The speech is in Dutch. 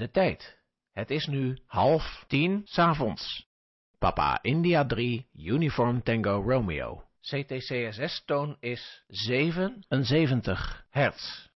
de tijd. Het is nu 9:30 's avonds. Papa India 3, Uniform Tango Romeo. CTCSS-toon is 77 hertz.